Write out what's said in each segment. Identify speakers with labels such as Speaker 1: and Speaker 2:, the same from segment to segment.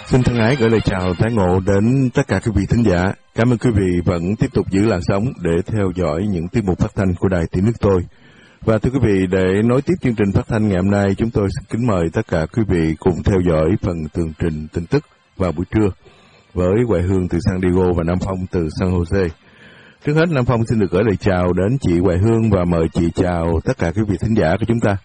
Speaker 1: Xin thân ái gửi lời chào tái ngộ đến tất cả quý vị thính giả. Cảm ơn quý vị vẫn tiếp tục giữ làn sóng để theo dõi những tiết mục phát thanh của Đài Tiếng Nước Tôi. Và thưa quý vị, để nối tiếp chương trình phát thanh ngày hôm nay, chúng tôi xin kính mời tất cả quý vị cùng theo dõi phần tường trình tin tức vào buổi trưa với Hoài Hương từ San Diego và Nam Phong từ San Jose. Trước hết, Nam Phong xin được gửi lời chào đến chị Hoài Hương và mời chị chào tất cả quý vị thính giả của chúng ta.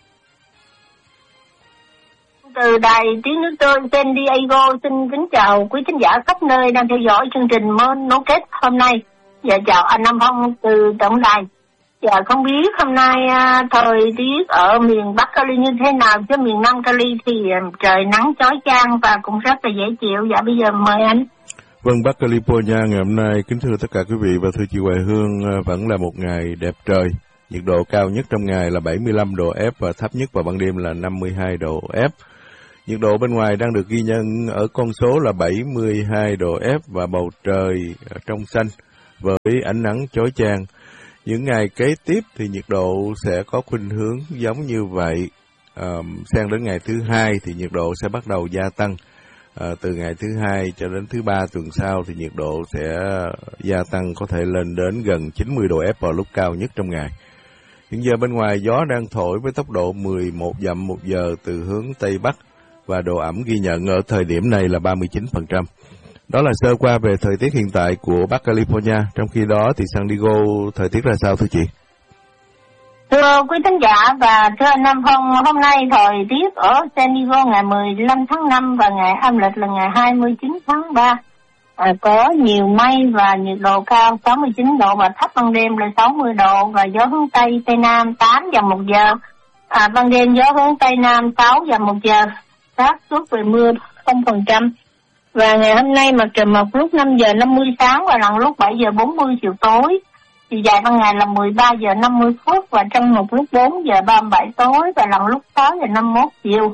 Speaker 2: Từ Đài Tiếng Nước Tôi San Diego xin kính chào quý thính giả khắp nơi đang theo dõi chương trình nối kết hôm nay. Và chào anh Nam Phong từ tổng đài. Và không biết hôm nay thời tiết ở miền Bắc Cali như thế nào, chứ miền Nam Cali thì trời nắng chói chang và cũng rất là dễ chịu. Và bây giờ mời anh.
Speaker 1: Vâng, Bắc California ngày hôm nay, kính thưa tất cả quý vị và thưa chị Hoài Hương, vẫn là một ngày đẹp trời. Nhiệt độ cao nhất trong ngày là 75 độ F và thấp nhất vào ban đêm là 52 độ F. Nhiệt độ bên ngoài đang được ghi nhận ở con số là 72 độ F và bầu trời trong xanh với ánh nắng chói chang. Những ngày kế tiếp thì nhiệt độ sẽ có khuynh hướng giống như vậy. Sang đến ngày thứ hai thì nhiệt độ sẽ bắt đầu gia tăng. Từ ngày thứ hai cho đến thứ ba tuần sau thì nhiệt độ sẽ gia tăng có thể lên đến gần 90 độ F vào lúc cao nhất trong ngày. Hiện giờ bên ngoài gió đang thổi với tốc độ 11 dặm một giờ từ hướng Tây Bắc và độ ẩm ghi nhận ở thời điểm này là 39%. Đó là sơ qua về thời tiết hiện tại của Bắc California. Trong khi đó thì San Diego thời tiết ra sao thưa chị?
Speaker 2: Thưa quý thính giả và thưa anh Nam Phong, hôm nay thời tiết ở San Diego ngày 15 tháng 5 và ngày âm lịch là ngày 29 tháng 3. Có nhiều mây và nhiệt độ cao 69 độ và thấp ban đêm là 60 độ và gió hướng Tây Tây Nam 8 dặm một giờ. Ban đêm gió hướng Tây Nam 6 dặm một giờ. Xác suất về mưa 0%. Và ngày hôm nay mặt trời mọc lúc 5 giờ 50 sáng và lần lúc 7 giờ 40 chiều tối. Thì dài ban ngày là 13 giờ 50 phút và trong một lúc 4 giờ 37 tối và lần lúc 6 giờ 51 chiều.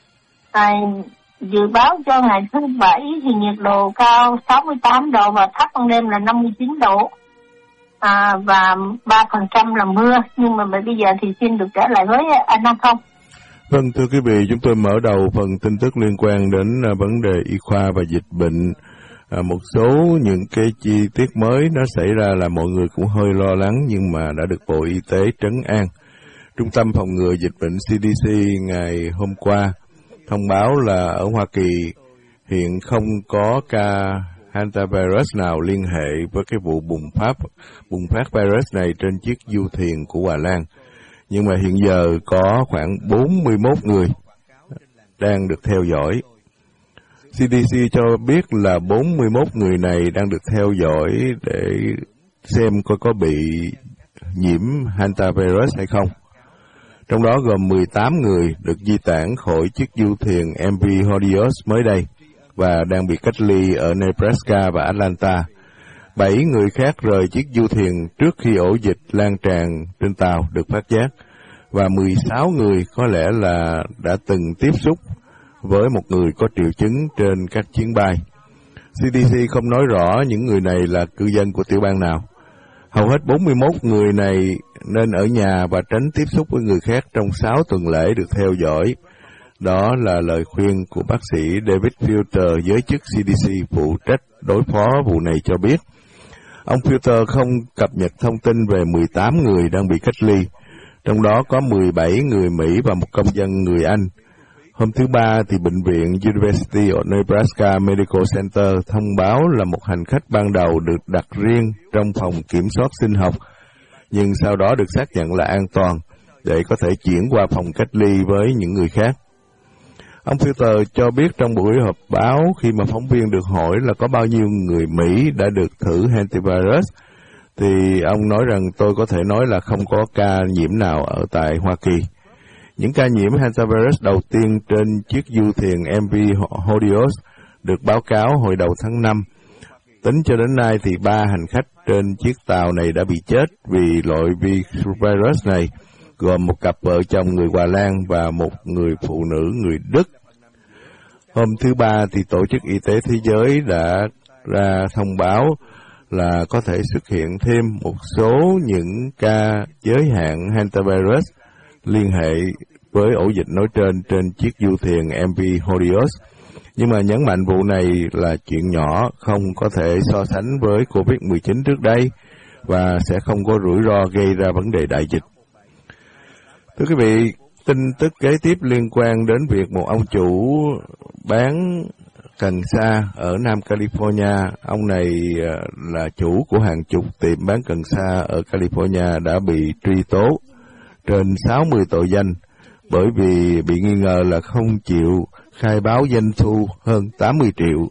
Speaker 2: Dự báo cho ngày thứ Bảy thì nhiệt độ cao 68 độ và thấp ban đêm là 59 độ. Và 3% là mưa. Nhưng mà bây giờ thì xin được trở lại với anh Nam Phong.
Speaker 1: Vâng, thưa quý vị, chúng tôi mở đầu phần tin tức liên quan đến vấn đề y khoa và dịch bệnh. Một số những cái chi tiết mới nó xảy ra là mọi người cũng hơi lo lắng nhưng mà đã được Bộ Y tế trấn an. Trung tâm Phòng ngừa Dịch bệnh CDC ngày hôm qua thông báo là ở Hoa Kỳ hiện không có ca hantavirus nào liên hệ với cái vụ bùng phát virus này trên chiếc du thuyền của Hòa Lan. Nhưng mà hiện giờ có khoảng 41 người đang được theo dõi. CDC cho biết là 41 người này đang được theo dõi để xem coi có bị nhiễm hantavirus hay không. Trong đó gồm 18 người được di tản khỏi chiếc du thuyền MV Hodios mới đây và đang bị cách ly ở Nebraska và Atlanta. 7 người khác rời chiếc du thuyền trước khi ổ dịch lan tràn trên tàu được phát giác, và 16 người có lẽ là đã từng tiếp xúc với một người có triệu chứng trên các chuyến bay. CDC không nói rõ những người này là cư dân của tiểu bang nào. Hầu hết 41 người này nên ở nhà và tránh tiếp xúc với người khác trong 6 tuần lễ được theo dõi. Đó là lời khuyên của bác sĩ David Filter, giới chức CDC phụ trách đối phó vụ này cho biết. Ông Filter không cập nhật thông tin về 18 người đang bị cách ly, trong đó có 17 người Mỹ và một công dân người Anh. Hôm thứ Ba thì Bệnh viện University of Nebraska Medical Center thông báo là một hành khách ban đầu được đặt riêng trong phòng kiểm soát sinh học, nhưng sau đó được xác nhận là an toàn để có thể chuyển qua phòng cách ly với những người khác. Ông Filter cho biết trong buổi họp báo khi mà phóng viên được hỏi là có bao nhiêu người Mỹ đã được thử hantavirus, thì ông nói rằng tôi có thể nói là không có ca nhiễm nào ở tại Hoa Kỳ. Những ca nhiễm hantavirus đầu tiên trên chiếc du thuyền MV Hodios được báo cáo hồi đầu tháng 5. Tính cho đến nay thì 3 hành khách trên chiếc tàu này đã bị chết vì loại virus này, gồm một cặp vợ chồng người Hòa Lan và một người phụ nữ người Đức. Hôm thứ Ba thì Tổ chức Y tế Thế giới đã ra thông báo là có thể xuất hiện thêm một số những ca giới hạn hantavirus liên hệ với ổ dịch nói trên chiếc du thuyền MV Hodios. Nhưng mà nhấn mạnh vụ này là chuyện nhỏ, không có thể so sánh với COVID-19 trước đây và sẽ không có rủi ro gây ra vấn đề đại dịch. Thưa quý vị, tin tức kế tiếp liên quan đến việc một ông chủ bán cần sa ở Nam California. Ông này là chủ của hàng chục tiệm bán cần sa ở California đã bị truy tố trên 60 tội danh bởi vì bị nghi ngờ là không chịu khai báo doanh thu hơn 80 triệu.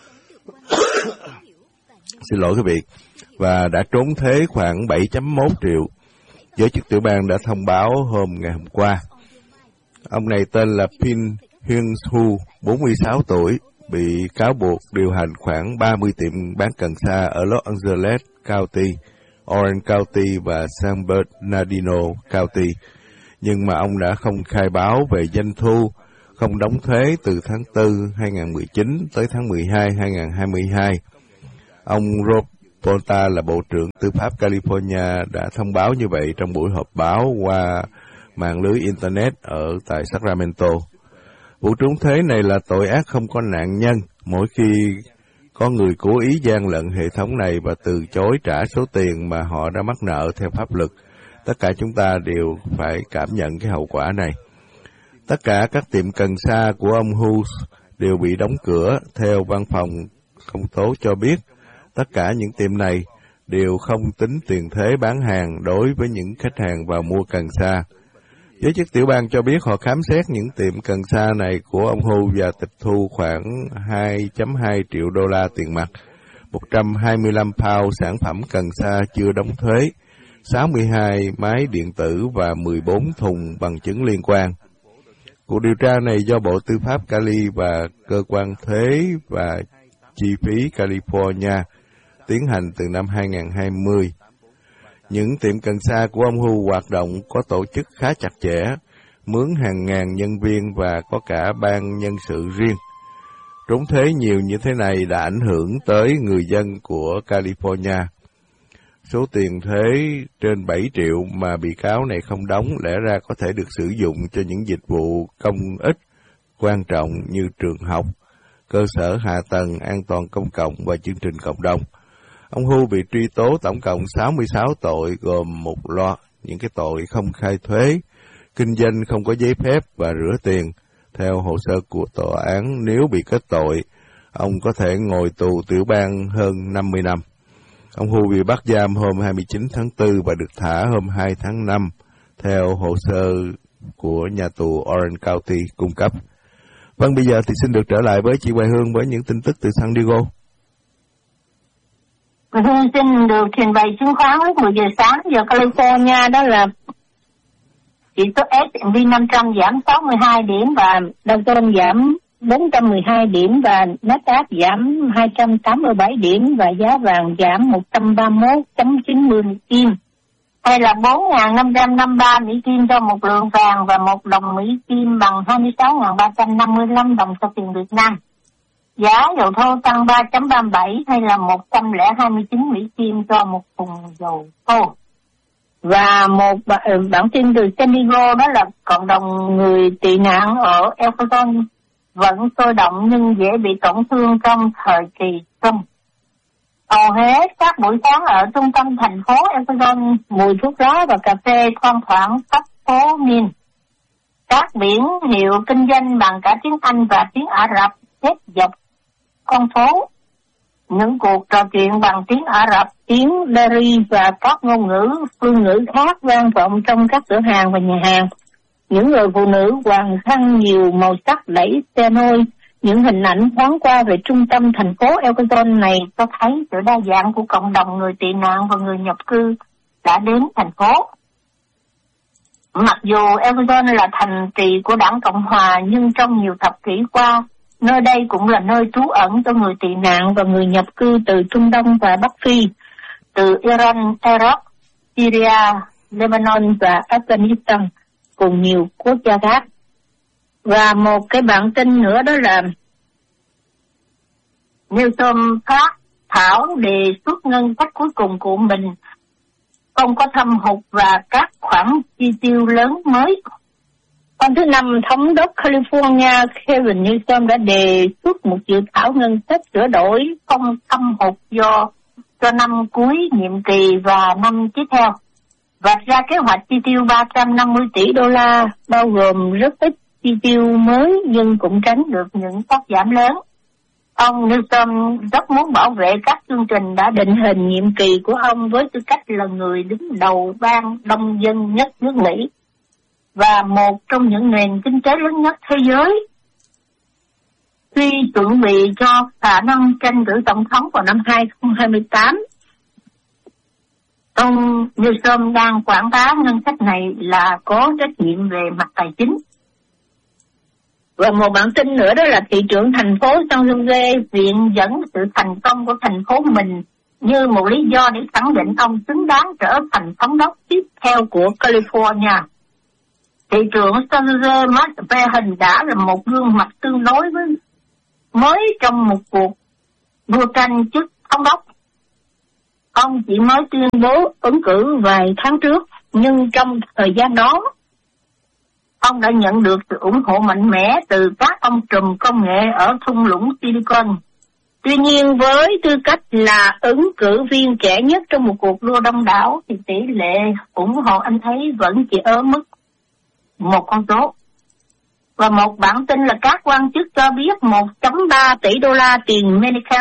Speaker 1: Xin lỗi quý vị. Và đã trốn thuế khoảng 7.1 triệu. Giới chức tiểu bang đã thông báo ngày hôm qua. Ông này tên là Pin Hyun-soo, 46 tuổi, bị cáo buộc điều hành khoảng 30 tiệm bán cần sa ở Los Angeles County, Orange County và San Bernardino County. Nhưng mà ông đã không khai báo về doanh thu, không đóng thuế từ tháng 4 2019 tới tháng 12 2022. Ông Rob Bonta là Bộ trưởng Tư pháp California đã thông báo như vậy trong buổi họp báo qua mạng lưới Internet ở tại Sacramento. Vụ trốn thuế này là tội ác không có nạn nhân mỗi khi có người cố ý gian lận hệ thống này và từ chối trả số tiền mà họ đã mắc nợ theo pháp luật. Tất cả chúng ta đều phải cảm nhận cái hậu quả này. Tất cả các tiệm cần sa của ông Hughes đều bị đóng cửa. Theo văn phòng công tố cho biết, tất cả những tiệm này đều không tính tiền thuế bán hàng đối với những khách hàng vào mua cần sa. Giới chức tiểu bang cho biết họ khám xét những tiệm cần sa này của ông Hu và tịch thu khoảng 2.2 triệu đô la tiền mặt, 125 pound sản phẩm cần sa chưa đóng thuế, 62 máy điện tử và 14 thùng bằng chứng liên quan. Cuộc điều tra này do Bộ Tư pháp Cali và Cơ quan Thuế và Chi phí California tiến hành từ năm 2020. Những tiệm cần sa của ông Hu hoạt động có tổ chức khá chặt chẽ, mướn hàng ngàn nhân viên và có cả ban nhân sự riêng. Trốn thuế nhiều như thế này đã ảnh hưởng tới người dân của California. Số tiền thuế trên 7 triệu mà bị cáo này không đóng lẽ ra có thể được sử dụng cho những dịch vụ công ích quan trọng như trường học, cơ sở hạ tầng, an toàn công cộng và chương trình cộng đồng. Ông Hu bị truy tố tổng cộng 66 tội gồm một loạt những cái tội không khai thuế, kinh doanh không có giấy phép và rửa tiền. Theo hồ sơ của tòa án, nếu bị kết tội, ông có thể ngồi tù tiểu bang hơn 50 năm. Ông Hu bị bắt giam hôm 29 tháng 4 và được thả hôm 2 tháng 5, theo hồ sơ của nhà tù Orange County cung cấp. Vâng, bây giờ thì xin được trở lại với chị Hoài Hương với những tin tức từ San Diego.
Speaker 2: Hương xin được trình bày chứng khoán lúc 10 giờ sáng giờ California, đó là chỉ số S&P 500 giảm 62 điểm và Dow Jones giảm 412 điểm và Nasdaq giảm 287 điểm và giá vàng giảm 131.90 kim, hay là 4.553 Mỹ Kim cho một lượng vàng và 1 đồng Mỹ Kim bằng 26.355 đồng cho tiền Việt Nam. Giá dầu thô tăng 3.37 hay là 129 Mỹ Kim cho một thùng dầu thô. Và một bản tin từ San Diego, đó là cộng đồng người tị nạn ở El Paso vẫn sôi động nhưng dễ bị tổn thương trong thời kỳ Trump. Hầu hết các buổi sáng ở trung tâm thành phố El Paso, mùi thuốc lá và cà phê thoang thoảng khắp phố Min. Các biển hiệu kinh doanh bằng cả tiếng Anh và tiếng Ả Rập xếp dọc con phố. Những cuộc trò chuyện bằng tiếng Ả Rập, tiếng Dari và các ngôn ngữ phương ngữ khác vang vọng trong các cửa hàng và nhà hàng. Những người phụ nữ quàng khăn nhiều màu sắc đẩy xe nôi. Những hình ảnh thoáng qua về trung tâm thành phố El Paso này cho thấy sự đa dạng của cộng đồng người tị nạn và người nhập cư đã đến thành phố. Mặc dù El Paso là thành trì của Đảng Cộng Hòa, nhưng trong nhiều thập kỷ qua, nơi đây cũng là nơi trú ẩn cho người tị nạn và người nhập cư từ Trung Đông và Bắc Phi, từ Iran, Iraq, Syria, Lebanon và Afghanistan, cùng nhiều quốc gia khác. Và một cái bản tin nữa đó là Newsom phát thảo đề xuất ngân sách cuối cùng của mình không có thâm hụt và các khoản chi tiêu lớn mới. Hôm thứ Năm, Thống đốc California Kevin Newsom đã đề xuất một dự thảo ngân sách sửa đổi không thâm hụt cho năm cuối nhiệm kỳ và năm tiếp theo, vạch ra kế hoạch chi tiêu 350 tỷ đô la, bao gồm rất ít chi tiêu mới nhưng cũng tránh được những cắt giảm lớn. Ông Newsom rất muốn bảo vệ các chương trình đã định hình nhiệm kỳ của ông với tư cách là người đứng đầu bang đông dân nhất nước Mỹ và một trong những nền kinh tế lớn nhất thế giới. Khi chuẩn bị cho khả năng tranh cử tổng thống vào năm 2028, ông Newsom đang quảng bá ngân sách này là có trách nhiệm về mặt tài chính. Và một bản tin nữa đó là thị trưởng thành phố San Jose viện dẫn sự thành công của thành phố mình như một lý do để khẳng định ông xứng đáng trở thành thống đốc tiếp theo của California. Thị trưởng San Jose Matt Behan đã là một gương mặt tương đối mới trong một cuộc đua tranh chức thống đốc. Ông chỉ mới tuyên bố ứng cử vài tháng trước, nhưng trong thời gian đó, ông đã nhận được sự ủng hộ mạnh mẽ từ các ông trùm công nghệ ở thung lũng Silicon. Tuy nhiên, với tư cách là ứng cử viên trẻ nhất trong một cuộc đua đông đảo, thì tỷ lệ ủng hộ anh thấy vẫn chỉ ở mức một con số. Và một bản tin là các quan chức cho biết 1.3 tỷ đô la tiền Medicare